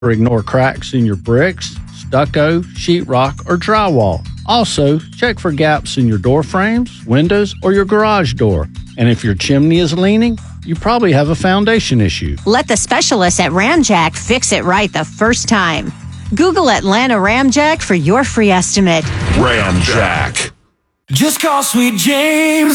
or ignore cracks in your bricks, stucco, sheetrock, or drywall. Also, check for gaps in your door frames, windows, or your garage door. And if your chimney is leaning, you probably have a foundation issue. Let the specialists at Ramjack fix it right the first time. Google Atlanta Ramjack for your free estimate. Ramjack. Just call Sweet James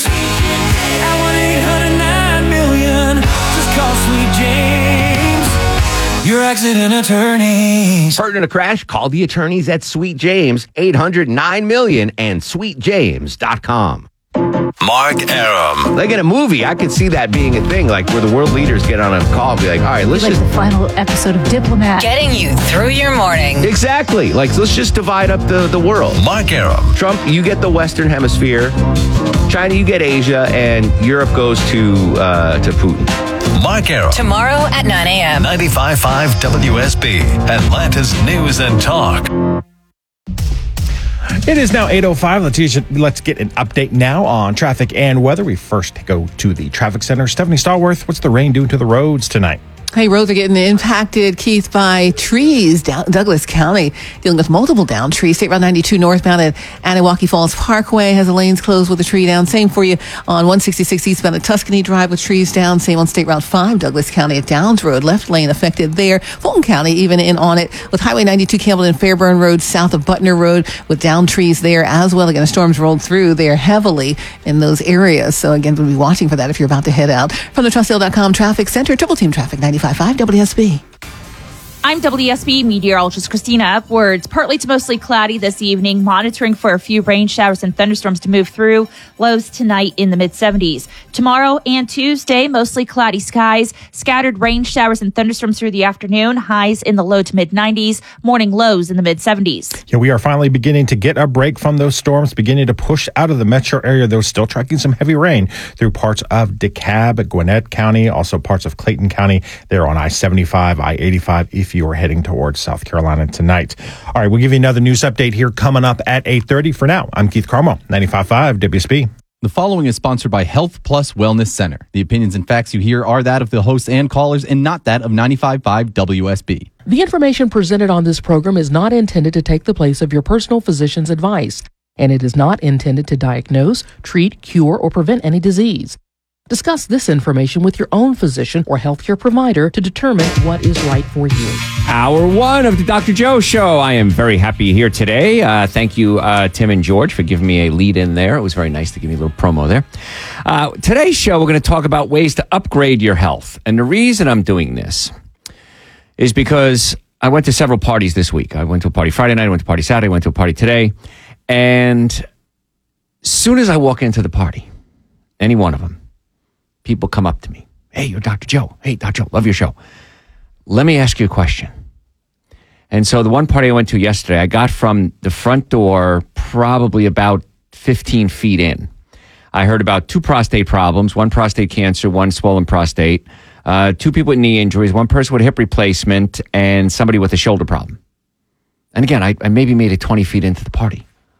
at 1-800-9-million. Just call Sweet James, your accident attorneys. Hurt in a crash? Call the attorneys at Sweet James, 800-9-million, and sweetjames.com. Mark Arum. Like in a movie, I could see that being a thing, like where the world leaders get on a call and be like, all right, let's like just... the final episode of Diplomat. Getting you through your morning. Exactly. Like, let's just divide up the world. Mark Arum. Trump, you get the Western Hemisphere. China, you get Asia. And Europe goes to Putin. Mark Arum. Tomorrow at 9 a.m. 95.5 WSB, Atlanta's News and Talk. It is now 8:05. Let's get an update now on traffic and weather. We first go to the traffic center. Stephanie Stallworth, what's the rain doing to the roads tonight? Hey, roads are getting impacted, Keith, by trees. Douglas County dealing with multiple down trees. State Route 92 northbound at Aniwaki Falls Parkway has the lanes closed with a tree down. Same for you on 166 eastbound at Tuscany Drive with trees down. Same on State Route 5, Douglas County at Downs Road. Left lane affected there. Fulton County even in on it with Highway 92 Campbell and Fairburn Road south of Butner Road with down trees there as well. Again, the storms rolled through there heavily in those areas. So again, we'll be watching for that if you're about to head out. From the TrustSale.com Traffic Center, Triple Team Traffic 95.5 WSB. I'm WSB meteorologist Christina Upwards. Partly to mostly cloudy this evening, monitoring for a few rain showers and thunderstorms to move through. Lows tonight in the mid-70s. Tomorrow and Tuesday, mostly cloudy skies. Scattered rain showers and thunderstorms through the afternoon. Highs in the low to mid-90s. Morning lows in the mid-70s. Yeah, we are finally beginning to get a break from those storms, beginning to push out of the metro area, though still tracking some heavy rain through parts of DeKalb, Gwinnett County, also parts of Clayton County. They're on I-75, I-85 if you are heading towards South Carolina tonight. All right, we'll give you another news update here coming up at 8:30. For now, I'm Keith Carmel, 95.5 WSB. The following is sponsored by Health Plus Wellness Center. The opinions and facts you hear are that of the hosts and callers and not that of 95.5 WSB. The information presented on this program is not intended to take the place of your personal physician's advice, and it is not intended to diagnose, treat, cure, or prevent any disease. Discuss this information with your own physician or healthcare provider to determine what is right for you. Hour one of the Dr. Joe Show. I am very happy here today. Thank you, Tim and George, for giving me a lead in there. It was very nice to give me a little promo there. Today's show, we're going to talk about ways to upgrade your health. And the reason I'm doing this is because I went to several parties this week. I went to a party Friday night, I went to a party Saturday, I went to a party today. And as soon as I walk into the party, any one of them, people come up to me. Hey, you're Dr. Joe. Hey, Dr. Joe, love your show. Let me ask you a question. And so the one party I went to yesterday, I got from the front door probably about 15 feet in. I heard about 2 prostate problems, 1 prostate cancer, 1 swollen prostate, 2 people with knee injuries, 1 person with hip replacement, and somebody with a shoulder problem. And again, I maybe made it 20 feet into the party.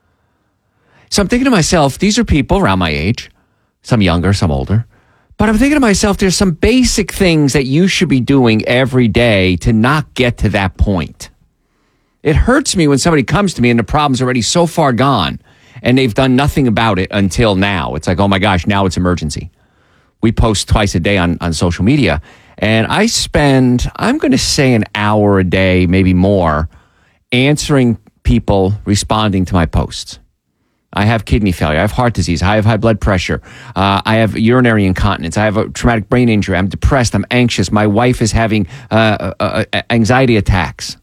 So I'm thinking to myself, these are people around my age, some younger, some older. But I'm thinking to myself, there's some basic things that you should be doing every day to not get to that point. It hurts me when somebody comes to me and the problem's already so far gone and they've done nothing about it until now. It's like, oh my gosh, now it's emergency. We post twice a day on social media, and I spend, I'm going to say, an hour a day, maybe more, answering people responding to my posts. I have kidney failure. I have heart disease. I have high blood pressure. I have urinary incontinence. I have a traumatic brain injury. I'm depressed. I'm anxious. My wife is having anxiety attacks.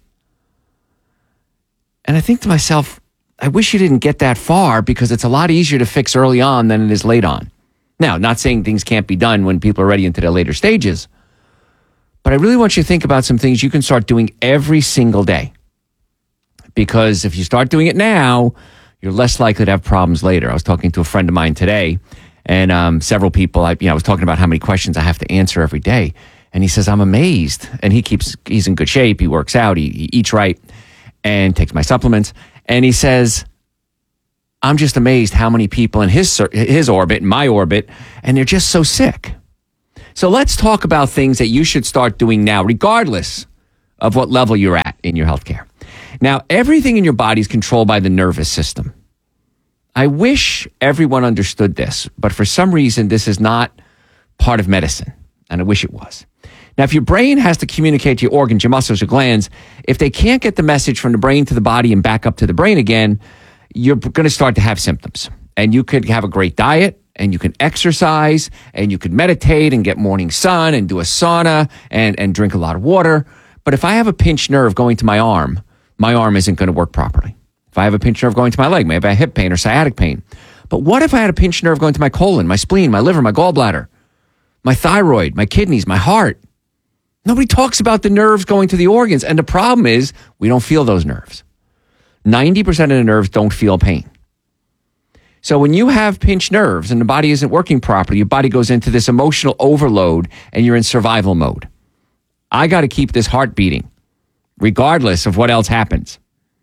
And I think to myself, I wish you didn't get that far, because it's a lot easier to fix early on than it is late on. Now, not saying things can't be done when people are already into their later stages, but I really want you to think about some things you can start doing every single day. Because if you start doing it now, you're less likely to have problems later. I was talking to a friend of mine today, and several people, I was talking about how many questions I have to answer every day. And he says, I'm amazed. And he's in good shape. He works out. He eats right and takes my supplements. And he says, I'm just amazed how many people in his orbit, my orbit, and they're just so sick. So let's talk about things that you should start doing now, regardless of what level you're at in your healthcare. Now, everything in your body is controlled by the nervous system. I wish everyone understood this, but for some reason, this is not part of medicine, and I wish it was. Now, if your brain has to communicate to your organs, your muscles, your glands, if they can't get the message from the brain to the body and back up to the brain again, you're going to start to have symptoms. And you could have a great diet, and you can exercise, and you could meditate and get morning sun and do a sauna and drink a lot of water. But if I have a pinched nerve going to my arm isn't going to work properly. If I have a pinched nerve going to my leg, maybe I have hip pain or sciatic pain. But what if I had a pinched nerve going to my colon, my spleen, my liver, my gallbladder, my thyroid, my kidneys, my heart? Nobody talks about the nerves going to the organs. And the problem is we don't feel those nerves. 90% of the nerves don't feel pain. So when you have pinched nerves and the body isn't working properly, your body goes into this emotional overload and you're in survival mode. I got to keep this heart beating, regardless of what else happens.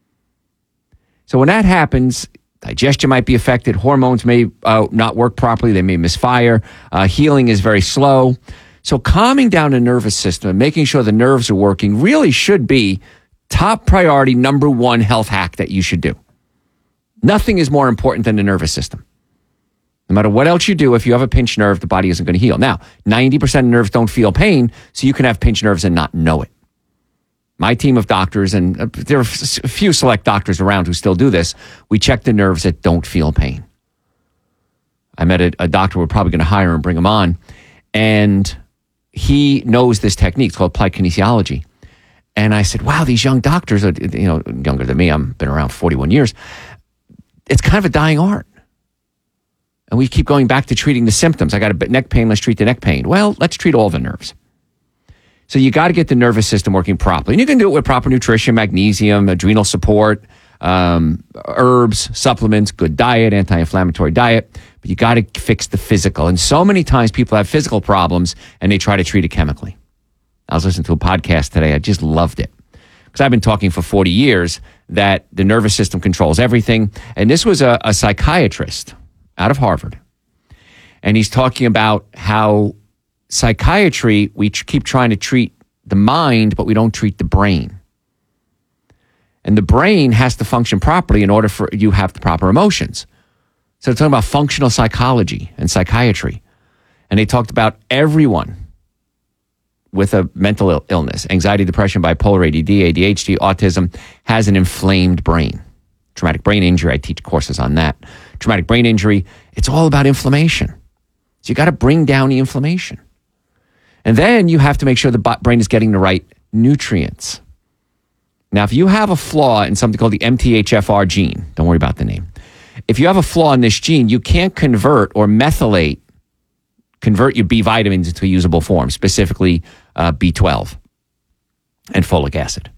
So when that happens, digestion might be affected. Hormones may not work properly. They may misfire. Healing is very slow. So calming down the nervous system and making sure the nerves are working really should be top priority, number one health hack that you should do. Nothing is more important than the nervous system. No matter what else you do, if you have a pinched nerve, the body isn't going to heal. Now, 90% of nerves don't feel pain, so you can have pinched nerves and not know it. My team of doctors, and there are a few select doctors around who still do this, we check the nerves that don't feel pain. I met a doctor we're probably going to hire and bring him on, and he knows this technique. It's called applied kinesiology. And I said, wow, these young doctors are, younger than me. I've been around 41 years. It's kind of a dying art. And we keep going back to treating the symptoms. I got a neck pain, let's treat the neck pain. Well, let's treat all the nerves. So you got to get the nervous system working properly. And you can do it with proper nutrition, magnesium, adrenal support, herbs, supplements, good diet, anti-inflammatory diet. But you got to fix the physical. And so many times people have physical problems and they try to treat it chemically. I was listening to a podcast today. I just loved it. Because I've been talking for 40 years that the nervous system controls everything. And this was a psychiatrist out of Harvard. And he's talking about how psychiatry, we keep trying to treat the mind, but we don't treat the brain. And the brain has to function properly in order for you to have the proper emotions. So they're talking about functional psychology and psychiatry. And they talked about everyone with a mental illness, anxiety, depression, bipolar, ADD, ADHD, autism, has an inflamed brain. Traumatic brain injury, I teach courses on that. Traumatic brain injury, it's all about inflammation. So you got to bring down the inflammation. And then you have to make sure the brain is getting the right nutrients. Now, if you have a flaw in something called the MTHFR gene, don't worry about the name. If you have a flaw in this gene, you can't convert or convert your B vitamins into a usable form, specifically B12 and folic acid.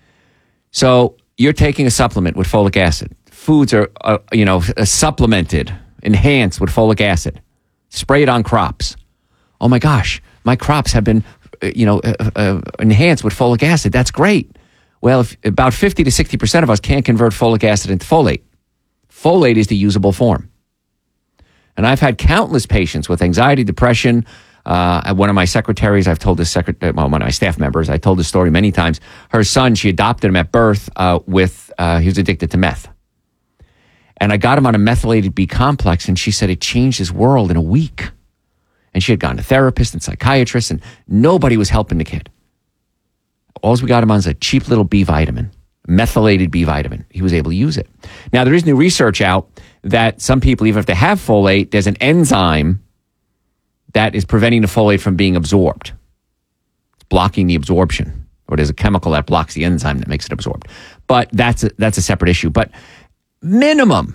So you're taking a supplement with folic acid. Foods are, supplemented, enhanced with folic acid. Spray it on crops. Oh my gosh, my crops have been, enhanced with folic acid. That's great. Well, about 50 to 60% of us can't convert folic acid into folate. Folate is the usable form. And I've had countless patients with anxiety, depression. One of my secretaries, one of my staff members, I told this story many times. Her son, she adopted him at birth he was addicted to meth. And I got him on a methylated B complex, and she said it changed his world in a week. And she had gone to therapists and psychiatrists, and nobody was helping the kid. All we got him on is a cheap little B vitamin, methylated B vitamin. He was able to use it. Now, there is new research out that some people, even if they have folate, there's an enzyme that is preventing the folate from being absorbed. It's blocking the absorption. Or there's a chemical that blocks the enzyme that makes it absorbed. But that's a separate issue. But minimum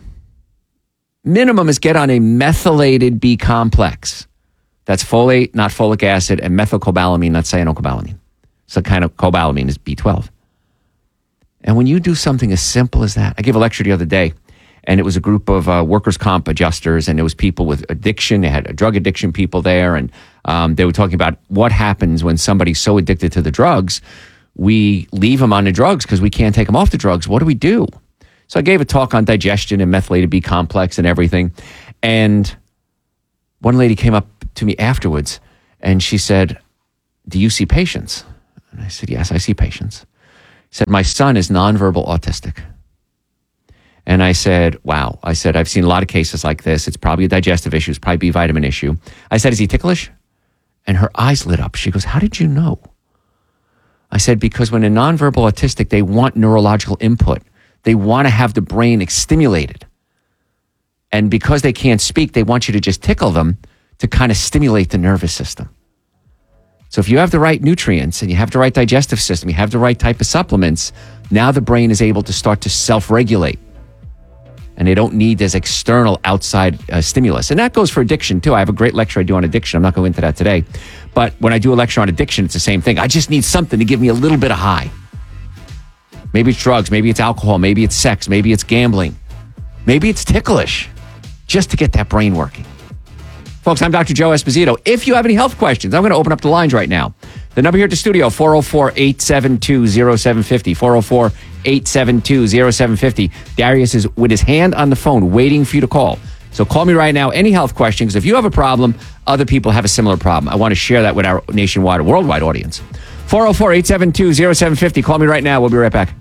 is get on a methylated B complex. That's folate, not folic acid, and methylcobalamin, not cyanocobalamin. So kind of cobalamin is B12. And when you do something as simple as that, I gave a lecture the other day, and it was a group of workers' comp adjusters, and there was people with addiction. They had drug addiction people there, and they were talking about what happens when somebody's so addicted to the drugs, we leave them on the drugs because we can't take them off the drugs. What do we do? So I gave a talk on digestion and methylated B complex and everything, and one lady came up to me afterwards, and she said, "Do you see patients?" And I said, yes, I see patients. He said, my son is nonverbal autistic. And I said, wow. I said, I've seen a lot of cases like this. It's probably a digestive issue. It's probably a B vitamin issue. I said, is he ticklish? And her eyes lit up. She goes, how did you know? I said, because when a nonverbal autistic, they want neurological input. They want to have the brain stimulated. And because they can't speak, they want you to just tickle them to kind of stimulate the nervous system. So if you have the right nutrients and you have the right digestive system, you have the right type of supplements, now the brain is able to start to self-regulate. And they don't need this external outside stimulus. And that goes for addiction too. I have a great lecture I do on addiction. I'm not going to go into that today. But when I do a lecture on addiction, it's the same thing. I just need something to give me a little bit of high. Maybe it's drugs, maybe it's alcohol, maybe it's sex, maybe it's gambling. Maybe it's ticklish, just to get that brain working. Folks, I'm Dr. Joe Esposito. If you have any health questions, I'm going to open up the lines right now. The number here at the studio, 404-872-0750, 404-872-0750. Darius is with his hand on the phone waiting for you to call. So call me right now, any health questions. If you have a problem, other people have a similar problem. I want to share that with our nationwide, worldwide audience. 404-872-0750. Call me right now. We'll be right back.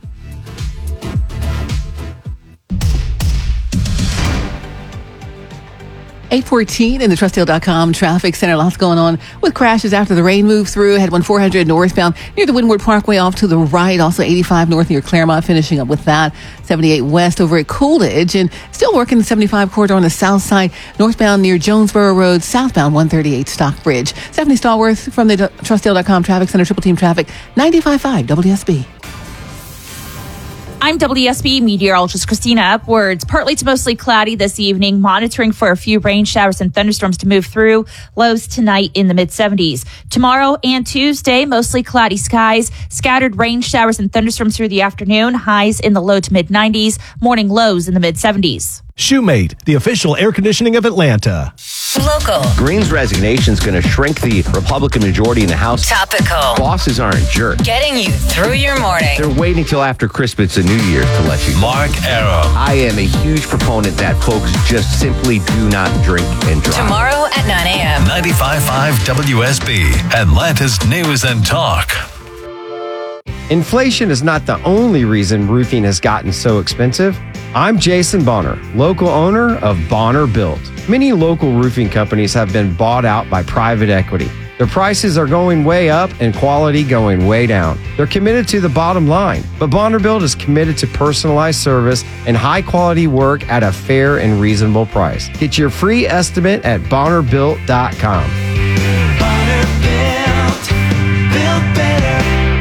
$8:14 in the Trustdale.com traffic center. Lots going on with crashes after the rain moved through. Head 1-400 northbound near the Windward Parkway off to the right. Also 85 north near Claremont, finishing up with that. 78 west over at Coolidge, and still working the 75 corridor on the south side. Northbound near Jonesboro Road, southbound 138 Stockbridge. Stephanie Stallworth from the Trustdale.com traffic center. Triple team traffic, 95.5 WSB. I'm WSB meteorologist Christina Upwards. Partly to mostly cloudy this evening, monitoring for a few rain showers and thunderstorms to move through. Lows tonight in the mid-70s. Tomorrow and Tuesday, mostly cloudy skies. Scattered rain showers and thunderstorms through the afternoon. Highs in the low to mid-90s. Morning lows in the mid-70s. Shoemate, the official air conditioning of Atlanta. Local. Green's resignation is going to shrink the Republican majority in the House. Topical. Bosses aren't jerks. Getting you through your morning. They're waiting till after Christmas and New Year's to let you go. Mark Arum. I am a huge proponent that folks just simply do not drink and drive. Tomorrow at 9 a.m. 95.5 WSB, Atlanta's News and Talk. Inflation is not the only reason roofing has gotten so expensive. I'm Jason Bonner, local owner of Bonner Built. Many local roofing companies have been bought out by private equity. Their prices are going way up and quality going way down. They're committed to the bottom line, but Bonner Built is committed to personalized service and high quality work at a fair and reasonable price. Get your free estimate at BonnerBuilt.com. Built better.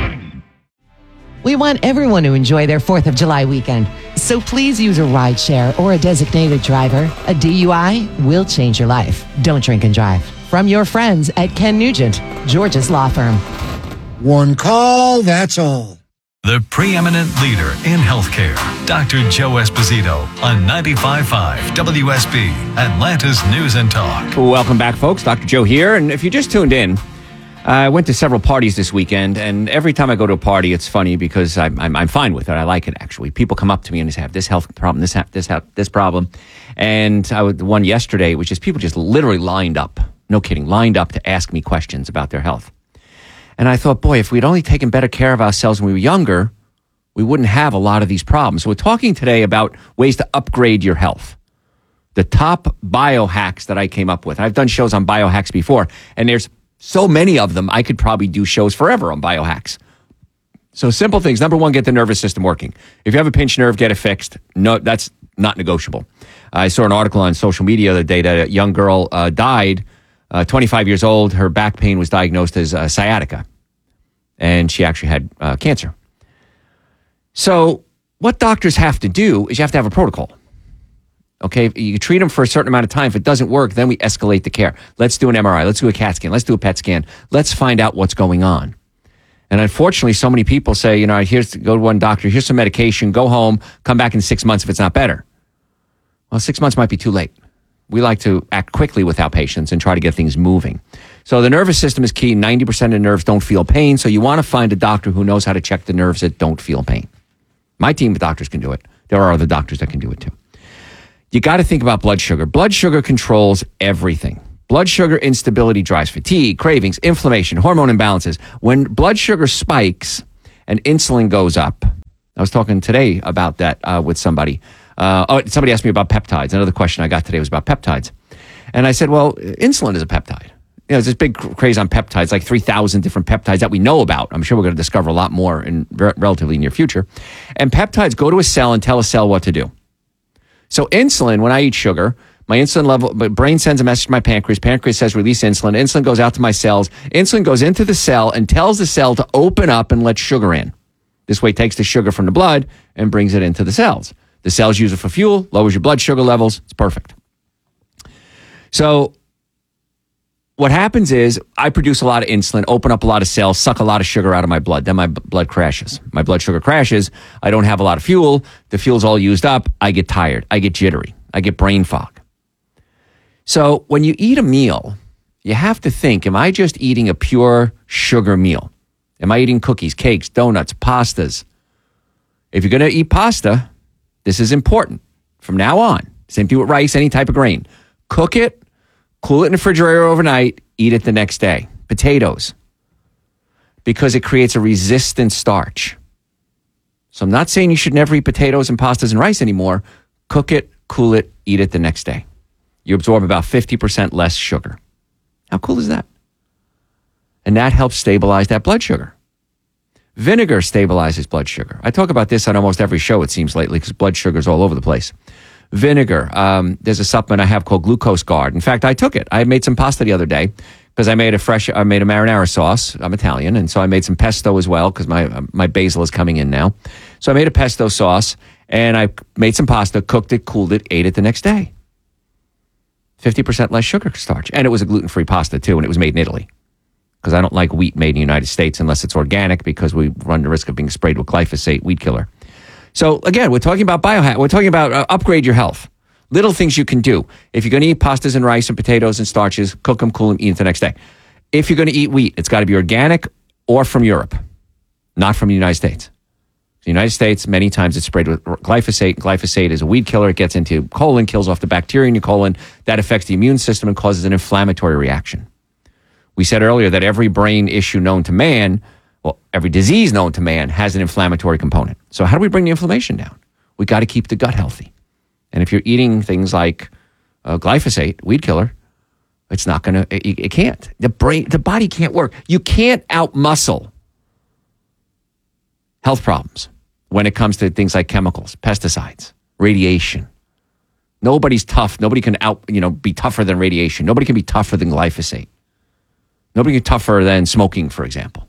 We want everyone to enjoy their 4th of July weekend. So please use a rideshare or a designated driver. A DUI will change your life. Don't drink and drive. From your friends at Ken Nugent, George's law firm. One call, that's all. The preeminent leader in healthcare, Dr. Joe Esposito on 95.5 WSB, Atlanta's News and Talk. Welcome back, folks. Dr. Joe here. And if you just tuned in, I went to several parties this weekend, and every time I go to a party, it's funny because I'm fine with it. I like it, actually. People come up to me and they have this health problem, this problem. And the one yesterday, which is people just literally lined up, no kidding, lined up to ask me questions about their health. And I thought, boy, if we'd only taken better care of ourselves when we were younger, we wouldn't have a lot of these problems. So we're talking today about ways to upgrade your health. The top biohacks that I came up with. I've done shows on biohacks before, and there's so many of them, I could probably do shows forever on biohacks. So simple things. Number one, get the nervous system working. If you have a pinched nerve, get it fixed. No, that's not negotiable. I saw an article on social media the other day that a young girl died, 25 years old. Her back pain was diagnosed as sciatica, and she actually had cancer. So what doctors have to do is you have to have a protocol. Okay, you treat them for a certain amount of time. If it doesn't work, then we escalate the care. Let's do an MRI. Let's do a CAT scan. Let's do a PET scan. Let's find out what's going on. And unfortunately, so many people say, go to one doctor, here's some medication, go home, come back in 6 months if it's not better. Well, 6 months might be too late. We like to act quickly with our patients and try to get things moving. So the nervous system is key. 90% of nerves don't feel pain. So you want to find a doctor who knows how to check the nerves that don't feel pain. My team of doctors can do it. There are other doctors that can do it too. You got to think about blood sugar. Blood sugar controls everything. Blood sugar instability drives fatigue, cravings, inflammation, hormone imbalances. When blood sugar spikes and insulin goes up, I was talking today about that with somebody. Somebody asked me about peptides. Another question I got today was about peptides. And I said, well, insulin is a peptide. There's this big craze on peptides, like 3,000 different peptides that we know about. I'm sure we're going to discover a lot more in relatively near future. And peptides go to a cell and tell a cell what to do. So insulin, when I eat sugar, my insulin level, but brain sends a message to my pancreas. Pancreas says release insulin. Insulin goes out to my cells. Insulin goes into the cell and tells the cell to open up and let sugar in. This way it takes the sugar from the blood and brings it into the cells. The cells use it for fuel, lowers your blood sugar levels. It's perfect. So what happens is I produce a lot of insulin, open up a lot of cells, suck a lot of sugar out of my blood. Then my blood crashes. My blood sugar crashes. I don't have a lot of fuel. The fuel's all used up. I get tired. I get jittery. I get brain fog. So when you eat a meal, you have to think, am I just eating a pure sugar meal? Am I eating cookies, cakes, donuts, pastas? If you're going to eat pasta, this is important. From now on, same thing with rice, any type of grain. Cook it, cool it in the refrigerator overnight, eat it the next day. Potatoes, because it creates a resistant starch. So I'm not saying you should never eat potatoes and pastas and rice anymore. Cook it, cool it, eat it the next day. You absorb about 50% less sugar. How cool is that? And that helps stabilize that blood sugar. Vinegar stabilizes blood sugar. I talk about this on almost every show, it seems, lately, because blood sugar is all over the place. Vinegar. There's a supplement I have called Glucose Guard. In fact, I took it. I made some pasta the other day because I made a marinara sauce. I'm Italian, and so I made some pesto as well because my basil is coming in now. So I made a pesto sauce, and I made some pasta, cooked it, cooled it, ate it the next day. 50% less sugar starch. And it was a gluten-free pasta, too, and it was made in Italy. Because I don't like wheat made in the United States unless it's organic, because we run the risk of being sprayed with glyphosate, weed killer. So again, we're talking about biohack. We're talking about upgrade your health. Little things you can do. If you're going to eat pastas and rice and potatoes and starches, cook them, cool them, eat it the next day. If you're going to eat wheat, it's got to be organic or from Europe, not from the United States. The United States, many times it's sprayed with glyphosate. Glyphosate is a weed killer. It gets into your colon, kills off the bacteria in your colon. That affects the immune system and causes an inflammatory reaction. We said earlier that every brain issue known to man, well, every disease known to man has an inflammatory component. So how do we bring the inflammation down? We got to keep the gut healthy. And if you're eating things like glyphosate, weed killer, it's not going to, it can't. The body can't work. You can't outmuscle health problems when it comes to things like chemicals, pesticides, radiation. Nobody's tough. Nobody can be tougher than radiation. Nobody can be tougher than glyphosate. Nobody can be tougher than smoking, for example.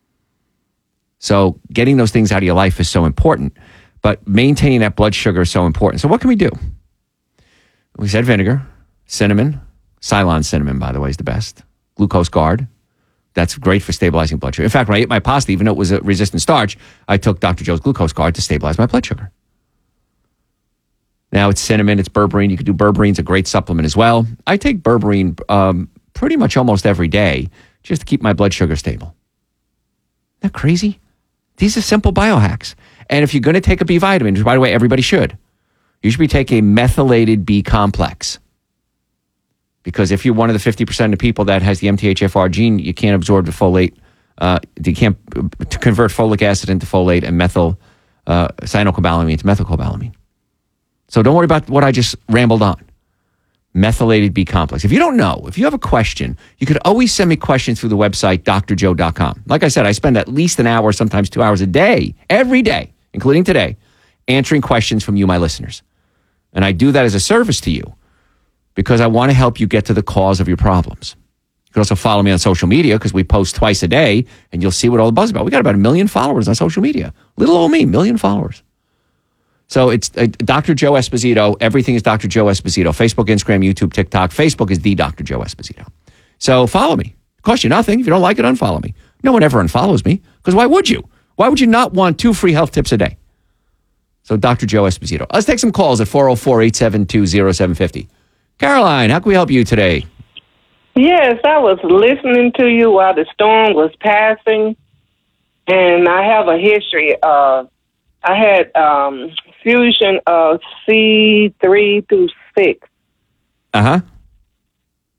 So getting those things out of your life is so important, but maintaining that blood sugar is so important. So what can we do? We said vinegar, cinnamon, Ceylon cinnamon, by the way, is the best. Glucose Guard. That's great for stabilizing blood sugar. In fact, when I ate my pasta, even though it was a resistant starch, I took Dr. Joe's Glucose Guard to stabilize my blood sugar. Now it's cinnamon, it's berberine. You could do berberine. It's a great supplement as well. I take berberine pretty much almost every day just to keep my blood sugar stable. Isn't that crazy? These are simple biohacks. And if you're going to take a B vitamin, which by the way, everybody should, you should be taking a methylated B complex. Because if you're one of the 50% of people that has the MTHFR gene, you can't absorb the folate. You can't convert folic acid into folate and cyanocobalamin to methylcobalamin. So don't worry about what I just rambled on. Methylated B complex. If you don't know, if you have a question, you could always send me questions through the website, drjoe.com. Like I said, I spend at least an hour, sometimes 2 hours a day, every day, including today, answering questions from you, my listeners. And I do that as a service to you because I want to help you get to the cause of your problems. You can also follow me on social media because we post twice a day and you'll see what all the buzz is about. We got about 1 million followers on social media. Little old me, 1 million followers. So it's Dr. Joe Esposito. Everything is Dr. Joe Esposito. Facebook, Instagram, YouTube, TikTok. Facebook is the Dr. Joe Esposito. So follow me. It costs you nothing. If you don't like it, unfollow me. No one ever unfollows me because why would you? Why would you not want 2 free health tips a day? So Dr. Joe Esposito. Let's take some calls at 404-872-0750. Caroline, how can we help you today? Yes, I was listening to you while the storm was passing, and I have a history. I had fusion of C3 through 6. Uh-huh.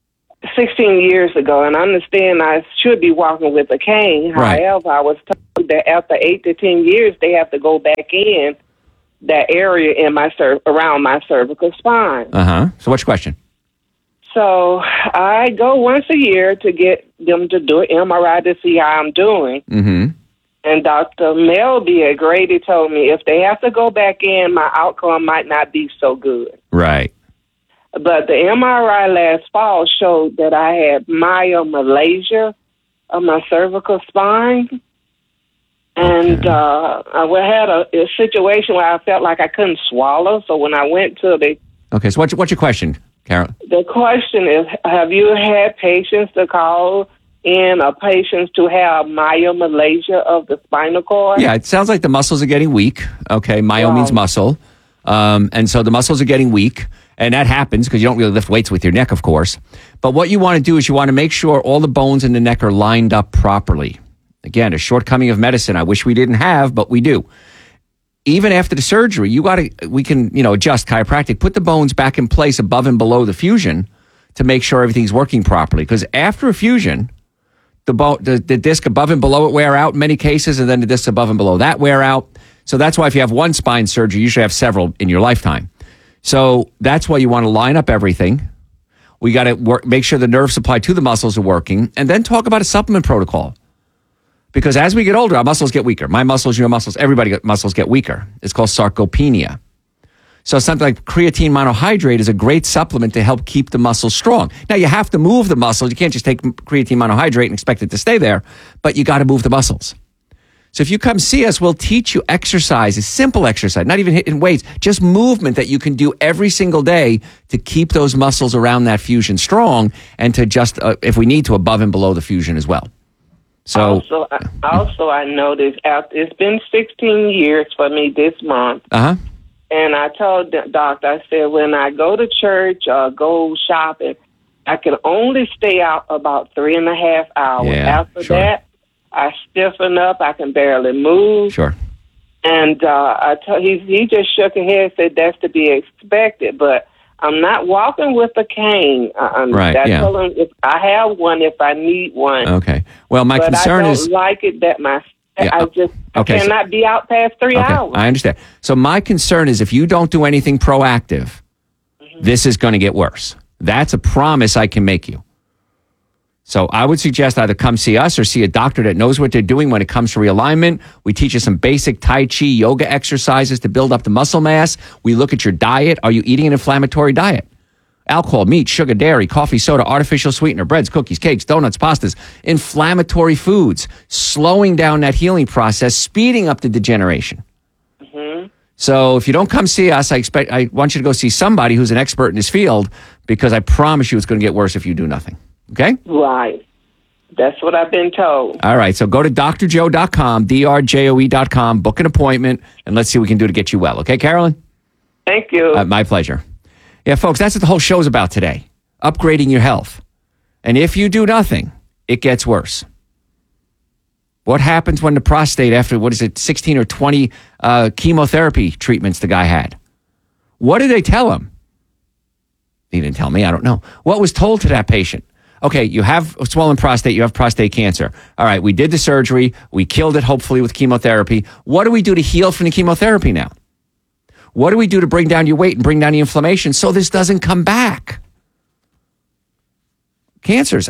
16 years ago, and I understand I should be walking with a cane. Right. However, I was told that after 8 to 10 years, they have to go back in that area in my around my cervical spine. So what's your question? So I go once a year to get them to do an MRI to see how I'm doing. Mm-hmm. And Dr. Melby at Grady told me if they have to go back in, my outcome might not be so good. Right. But the MRI last fall showed that I had myomalacia of my cervical spine. And I had a situation where I felt like I couldn't swallow. So when I went to the... Okay, so what's your question, Carol? The question is, have you had patients to call in or patients to have myomalacia of the spinal cord? Yeah, it sounds like the muscles are getting weak. Okay, myo means muscle. And so the muscles are getting weak. And that happens because you don't really lift weights with your neck, of course. But what you want to do is you want to make sure all the bones in the neck are lined up properly. Again, a shortcoming of medicine I wish we didn't have, but we do. Even after the surgery, we can adjust chiropractic, put the bones back in place above and below the fusion to make sure everything's working properly. Because after a fusion, the disc above and below it wear out in many cases, and then the discs above and below that wear out. So that's why if you have one spine surgery, you usually have several in your lifetime. So that's why you want to line up everything. We got to make sure the nerve supply to the muscles are working, and then talk about a supplement protocol. Because as we get older, our muscles get weaker. My muscles, your muscles, everybody's muscles get weaker. It's called sarcopenia. So something like creatine monohydrate is a great supplement to help keep the muscles strong. Now, you have to move the muscles. You can't just take creatine monohydrate and expect it to stay there, but you got to move the muscles. So if you come see us, we'll teach you exercises, simple exercise, not even hitting weights, just movement that you can do every single day to keep those muscles around that fusion strong and to just, if we need to, above and below the fusion as well. So Also, I noticed after it's been 16 years for me this month. Uh-huh. And I told the doctor, I said, when I go to church or go shopping, I can only stay out about 3.5 hours. Yeah, After that, I stiffen up. I can barely move. Sure. And he just shook his head and said that's to be expected. But I'm not walking with a cane. Right, I yeah. told him if I have one if I need one. Okay. Well, my but concern I don't is... like it that Yeah, I cannot be out past 3 hours. I understand. So my concern is if you don't do anything proactive, this is going to get worse. That's a promise I can make you. So I would suggest either come see us or see a doctor that knows what they're doing when it comes to realignment. We teach you some basic Tai Chi yoga exercises to build up the muscle mass. We look at your diet. Are you eating an inflammatory diet? Alcohol, meat, sugar, dairy, coffee, soda, artificial sweetener, breads, cookies, cakes, donuts, pastas, inflammatory foods, slowing down that healing process, speeding up the degeneration. So if you don't come see us, I want you to go see somebody who's an expert in this field because I promise you it's going to get worse if you do nothing. Okay? Right. That's what I've been told. All right. So go to drjoe.com, drjoe.com, book an appointment, and let's see what we can do to get you well. Okay, Carolyn? Thank you. My pleasure. Yeah, folks, that's what the whole show's about today. Upgrading your health. And if you do nothing, it gets worse. What happens when the prostate, after, 16 or 20 chemotherapy treatments the guy had? What did they tell him? He didn't tell me. I don't know. What was told to that patient? Okay, you have a swollen prostate. You have prostate cancer. All right, we did the surgery. We killed it, hopefully, with chemotherapy. What do we do to heal from the chemotherapy now? What do we do to bring down your weight and bring down the inflammation so this doesn't come back? Cancers.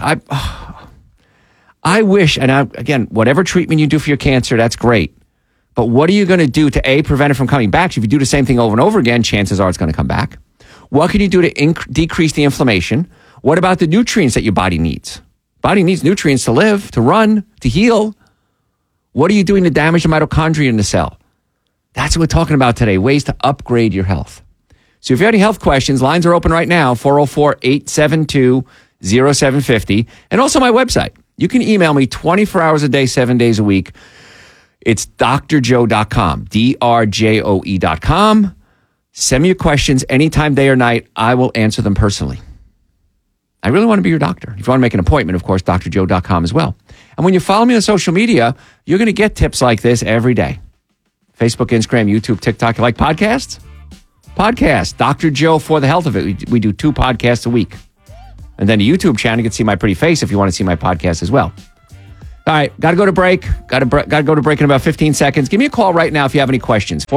I wish, and again, whatever treatment you do for your cancer, that's great. But what are you going to do to, A, prevent it from coming back? So if you do the same thing over and over again, chances are it's going to come back. What can you do to decrease the inflammation? What about the nutrients that your body needs? Body needs nutrients to live, to run, to heal. What are you doing to damage the mitochondria in the cell? That's what we're talking about today, ways to upgrade your health. So if you have any health questions, lines are open right now, 404-872-0750. And also my website. You can email me 24 hours a day, 7 days a week. It's drjoe.com, drjoe.com. Send me your questions anytime, day or night. I will answer them personally. I really want to be your doctor. If you want to make an appointment, of course, drjoe.com as well. And when you follow me on social media, you're going to get tips like this every day. Facebook, Instagram, YouTube, TikTok. You like podcasts? Podcast. Dr. Joe for the health of it. We do 2 podcasts a week. And then the YouTube channel, you can see my pretty face if you want to see my podcast as well. All right, got to go to break. Got to go to break in about 15 seconds. Give me a call right now if you have any questions.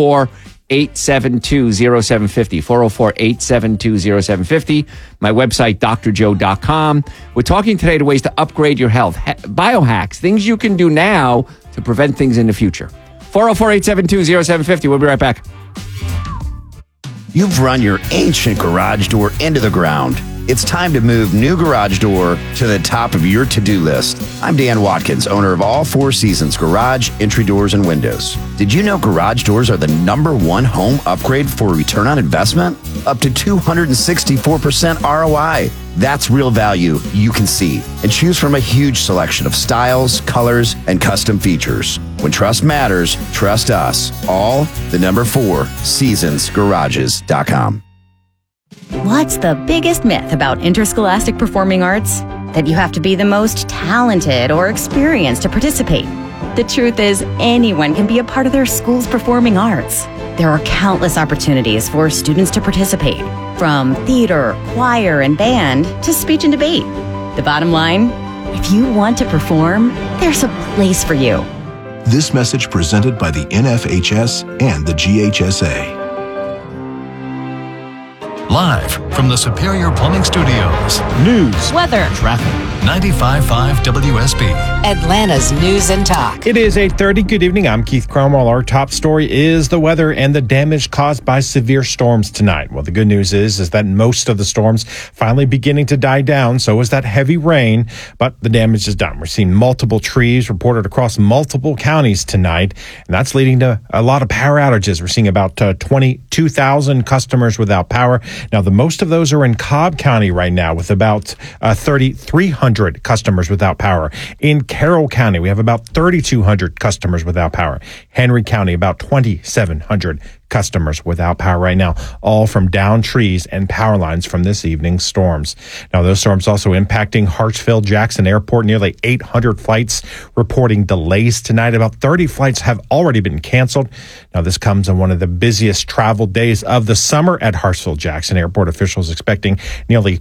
404-872-0750. 404-872-0750. My website, drjoe.com. We're talking today to ways to upgrade your health. Biohacks, things you can do now to prevent things in the future. 404-872-0750. We'll be right back. You've run your ancient garage door into the ground. It's time to move new garage door to the top of your to-do list. I'm Dan Watkins, owner of All Four Seasons Garage, Entry Doors, and Windows. Did you know garage doors are the #1 home upgrade for return on investment? Up to 264% ROI. That's real value you can see. And choose from a huge selection of styles, colors, and custom features. When trust matters, trust us. All the #4 seasonsgarages.com. What's the biggest myth about interscholastic performing arts? That you have to be the most talented or experienced to participate. The truth is, anyone can be a part of their school's performing arts. There are countless opportunities for students to participate, from theater, choir, and band to speech and debate. The bottom line, if you want to perform, there's a place for you. This message presented by the NFHS and the GHSA. Live from the Superior Plumbing Studios. News, weather, traffic. 95.5 WSB. Atlanta's News and Talk. It is 8:30. Good evening. I'm Keith Cromwell. Our top story is the weather and the damage caused by severe storms tonight. Well, the good news is that most of the storms finally beginning to die down. So is that heavy rain, but the damage is done. We're seeing multiple trees reported across multiple counties tonight, and that's leading to a lot of power outages. We're seeing about 22,000 customers without power. Now, the most of those are in Cobb County right now with about 3,300 customers without power. In Carroll County, we have about 3,200 customers without power. Henry County, about 2,700 customers without power right now, all from downed trees and power lines from this evening's storms. Now, those storms also impacting Hartsfield-Jackson Airport. Nearly 800 flights reporting delays tonight. About 30 flights have already been canceled. Now, this comes on one of the busiest travel days of the summer at Hartsfield-Jackson Airport. Officials expecting nearly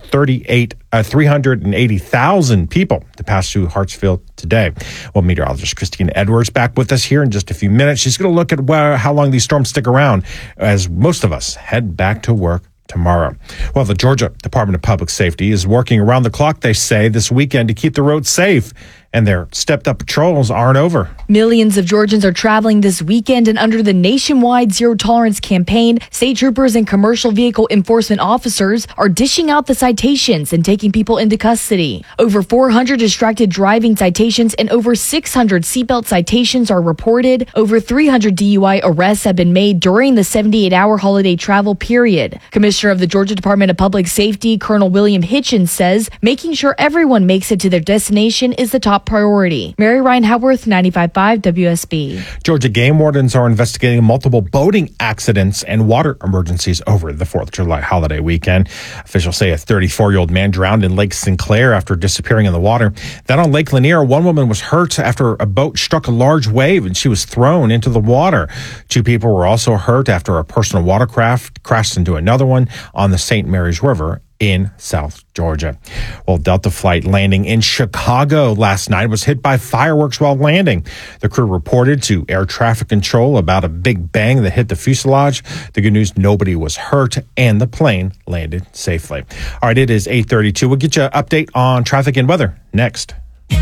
380,000 people to pass through Hartsfield today. Well, meteorologist Christine Edwards back with us here in just a few minutes. She's going to look at how long these storms stick around as most of us head back to work tomorrow. Well, the Georgia Department of Public Safety is working around the clock, they say, this weekend to keep the roads safe. And their stepped-up patrols aren't over. Millions of Georgians are traveling this weekend, and under the nationwide Zero Tolerance campaign, state troopers and commercial vehicle enforcement officers are dishing out the citations and taking people into custody. Over 400 distracted driving citations and over 600 seatbelt citations are reported. Over 300 DUI arrests have been made during the 78-hour holiday travel period. Commissioner of the Georgia Department of Public Safety, Colonel William Hitchens, says making sure everyone makes it to their destination is the top priority. Mary Ryan Howarth, 95.5 WSB. Georgia game wardens are investigating multiple boating accidents and water emergencies over the 4th of July holiday weekend. Officials say a 34-year-old man drowned in Lake Sinclair after disappearing in the water. Then on Lake Lanier, one woman was hurt after a boat struck a large wave and she was thrown into the water. 2 people were also hurt after a personal watercraft crashed into another one on the St. Mary's River in South Georgia. Well, Delta flight landing in Chicago last night was hit by fireworks while landing. The crew reported to air traffic control about a big bang that hit the fuselage. The good news, nobody was hurt and the plane landed safely. All right, it is 8:32. We'll get you an update on traffic and weather next.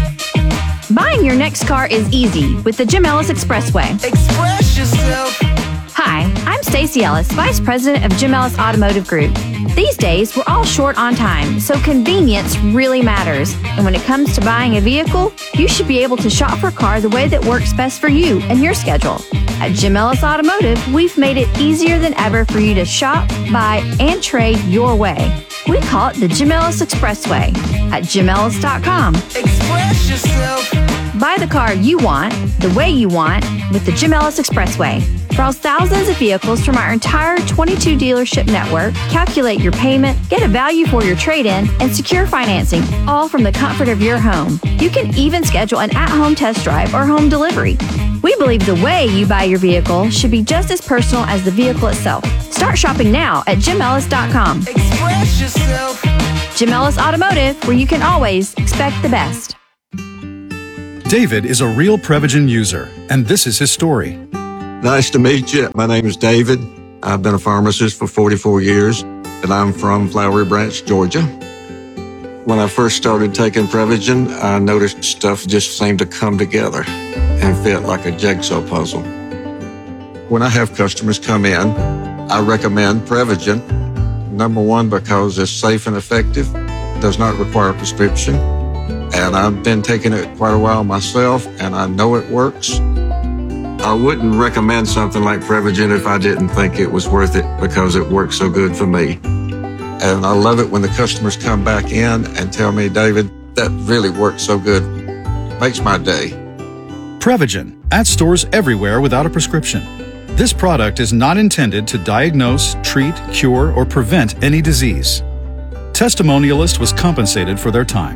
Buying your next car is easy with the Jim Ellis Expressway. Express yourself. Hi, I'm Stacey Ellis, Vice President of Jim Ellis Automotive Group. These days, we're all short on time, so convenience really matters. And when it comes to buying a vehicle, you should be able to shop for a car the way that works best for you and your schedule. At Jim Ellis Automotive, we've made it easier than ever for you to shop, buy, and trade your way. We call it the Jim Ellis Expressway at jimellis.com. Express yourself. Buy the car you want, the way you want, with the Jim Ellis Expressway. Browse thousands of vehicles from our entire 22 dealership network, calculate your payment, get a value for your trade-in, and secure financing, all from the comfort of your home. You can even schedule an at-home test drive or home delivery. We believe the way you buy your vehicle should be just as personal as the vehicle itself. Start shopping now at jimellis.com. Express yourself. Jim Ellis Automotive, where you can always expect the best. David is a real Prevagen user, and this is his story. Nice to meet you. My name is David. I've been a pharmacist for 44 years, and I'm from Flowery Branch, Georgia. When I first started taking Prevagen, I noticed stuff just seemed to come together and fit like a jigsaw puzzle. When I have customers come in, I recommend Prevagen. Number one, because it's safe and effective, does not require a prescription, and I've been taking it quite a while myself, and I know it works. I wouldn't recommend something like Prevagen if I didn't think it was worth it because it works so good for me. And I love it when the customers come back in and tell me, David, that really works so good. Makes my day. Prevagen, at stores everywhere without a prescription. This product is not intended to diagnose, treat, cure, or prevent any disease. Testimonialist was compensated for their time.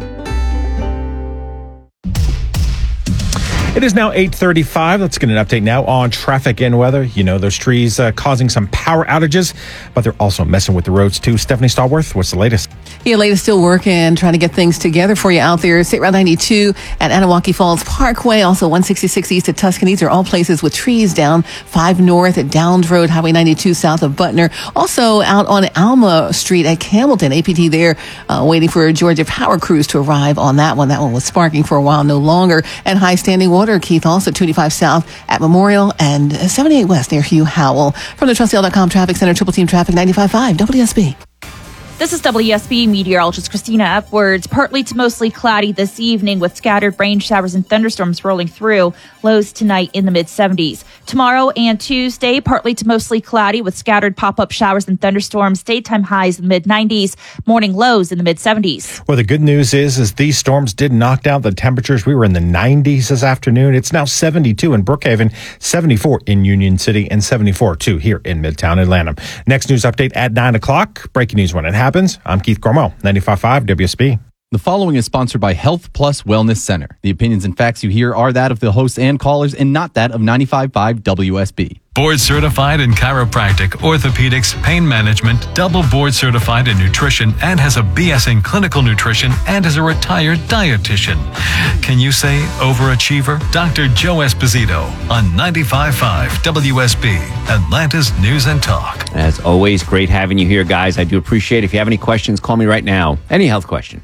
It is now 8:35. Let's get an update now on traffic and weather. You know, those trees causing some power outages, but they're also messing with the roads too. Stephanie Stallworth, what's the latest? Yeah, latest still working, trying to get things together for you out there. State Route 92 at Anahuac Falls Parkway, also 166 east of Tuscany. These are all places with trees down. 5 north at Downs Road, Highway 92 south of Butner. Also out on Alma Street at Campbellton. APT there waiting for Georgia Power Crews to arrive on that one. That one was sparking for a while, no longer. And high standing water, Keith, also 25 south at Memorial and 78 west near Hugh Howell. From the TrustL.com Traffic Center, Triple Team Traffic 95.5 WSB. This is WSB meteorologist Christina Upwards. Partly to mostly cloudy this evening with scattered rain showers and thunderstorms rolling through. Lows tonight in the mid-70s. Tomorrow and Tuesday, partly to mostly cloudy with scattered pop-up showers and thunderstorms. Daytime highs in the mid-90s. Morning lows in the mid-70s. Well, the good news is these storms did knock down the temperatures. We were in the 90s this afternoon. It's now 72 in Brookhaven, 74 in Union City, and 74 too here in Midtown Atlanta. Next news update at 9 o'clock. Breaking news when it happens. I'm Keith Cormel, 95.5 WSB. The following is sponsored by Health Plus Wellness Center. The opinions and facts you hear are that of the hosts and callers and not that of 95.5 WSB. Board certified in chiropractic, orthopedics, pain management, double board certified in nutrition, and has a BS in clinical nutrition and is a retired dietitian. Can you say overachiever? Dr. Joe Esposito on 95.5 WSB, Atlanta's News and Talk. As always, great having you here, guys. I do appreciate it. If you have any questions, call me right now. Any health question.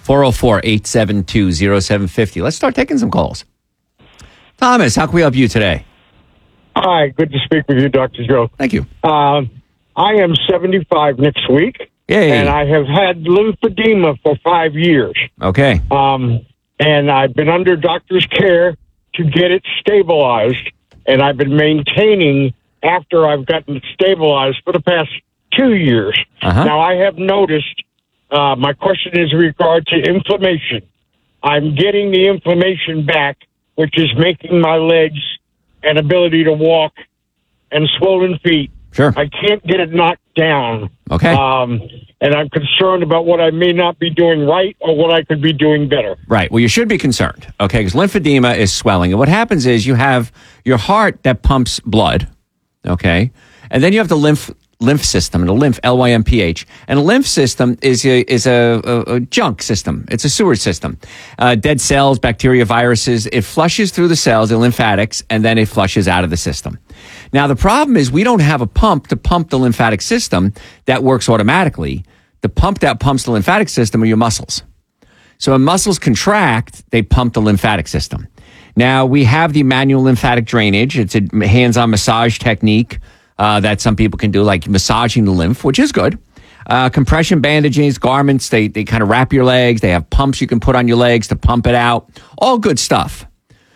404-872-0750. Let's start taking some calls. Thomas, how can we help you today? Hi, good to speak with you, Dr. Joe. Thank you. I am 75 next week, and I have had lymphedema for 5 years. Okay. And I've been under doctor's care to get it stabilized, and I've been maintaining after I've gotten it stabilized for the past 2 years. Now, I have noticed, my question is in regard to inflammation. I'm getting the inflammation back, which is making my legs and ability to walk and swollen feet. Sure. I can't get it knocked down. Okay. And I'm concerned about what I may not be doing right or what I could be doing better. Right. Well, you should be concerned, okay, because lymphedema is swelling. And what happens is you have your heart that pumps blood, okay, and then you have the lymph system, and a lymph, L-Y-M-P-H. And a lymph system is a junk system. It's a sewer system. Dead cells, bacteria, viruses. It flushes through the cells, the lymphatics, and then it flushes out of the system. Now, the problem is we don't have a pump to pump the lymphatic system that works automatically. The pump that pumps the lymphatic system are your muscles. So when muscles contract, they pump the lymphatic system. Now, we have the manual lymphatic drainage. It's a hands-on massage technique that some people can do, like massaging the lymph, which is good. Compression bandages, garments, they kind of wrap your legs. They have pumps you can put on your legs to pump it out. All good stuff.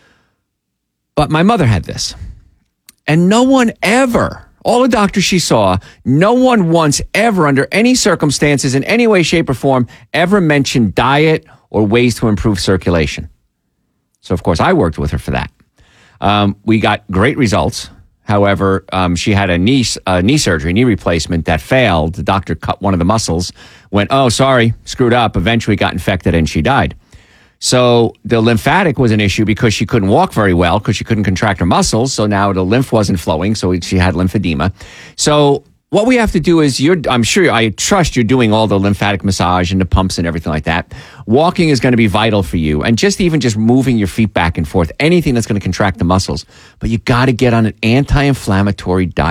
But my mother had this. And no one ever, all the doctors she saw, no one once ever under any circumstances in any way, shape, or form ever mentioned diet or ways to improve circulation. So, of course, I worked with her for that. We got great results. However, she had a knee surgery, knee replacement that failed. The doctor cut one of the muscles, went, oh, sorry, screwed up, eventually got infected, and she died. So the lymphatic was an issue because she couldn't walk very well because she couldn't contract her muscles. So now the lymph wasn't flowing, so she had lymphedema. So what we have to do is I trust you're doing all the lymphatic massage and the pumps and everything like that. Walking is going to be vital for you, and just moving your feet back and forth, anything that's going to contract the muscles. But you got to get on an anti-inflammatory diet.